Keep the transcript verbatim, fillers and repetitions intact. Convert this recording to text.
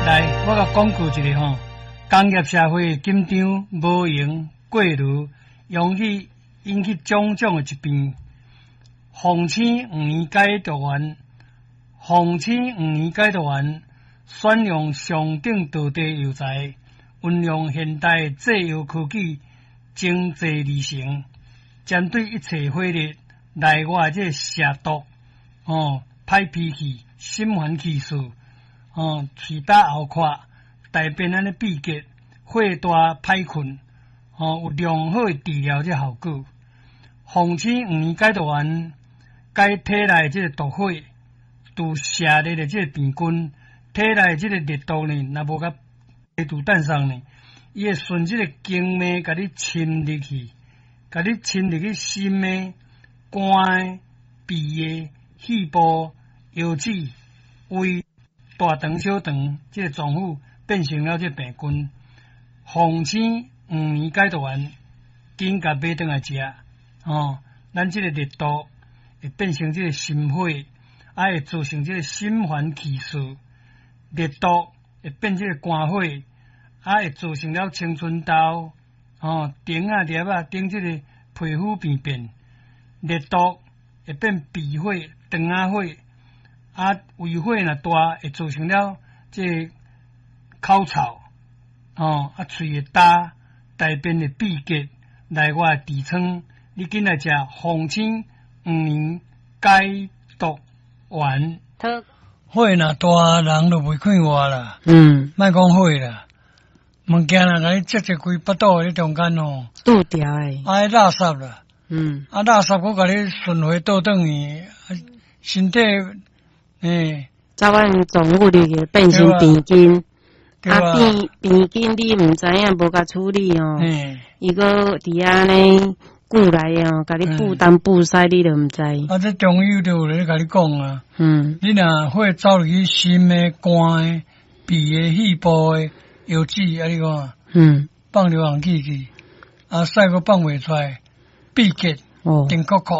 来，我甲广告一下吼，工业社会紧张无闲过炉，容易引起种种的疾病。红星五年解毒丸，红星五年解毒丸选用上等道地药材，运用现代制药科技，精制而成，针对一切火热内外这蛇毒哦、歹脾气、心烦气数。哦，喙焦喉渴、大便安尼闭结、火大歹困，哦，有良好的治疗这效果。红星五年解毒丸解体内这个毒火，拄射热的这个病菌，体内这个热毒呢，若无甲排毒蛋上呢，伊会顺这个经脉甲你侵入去，甲你侵入去心的、肝的、鼻的、肺部、腰子、胃。大肠、小肠，这个脏腑变成了这病菌。红星五年解毒丸，紧甲买转来食哦。咱这个热毒会变成这个心火，啊会造成这个心烦气躁。热毒会变这个肝火，啊会造成了青春痘哦、顶啊、裂啊、顶这个皮肤病变。热毒会变鼻火、肠仔火。啊，胃火若大，会造成了这口臭，哦，啊，喙会焦，大便会闭结，内外痔疮。你紧来食红星五年解毒丸。火若大，人就袂快活啦。嗯，莫讲火啦，物件若甲你积积规巴肚喺中间哦， 拄掉诶， 啊，垃圾啦。 嗯， 啊，垃圾我甲你顺回倒转去，身体。诶， 早晚总物里个变成病菌，啊病病菌你毋知影无甲处理哦，伊个伫安尼久来哦，甲你负担负塞你都毋知。 啊，这中医就有咧甲你讲啊， 嗯， 你若会走入去心的、肝的、鼻的、肺部的、腰子啊，你讲，嗯，放流行气去，啊，屎个放袂出来，闭结， 哦， 顶壳壳。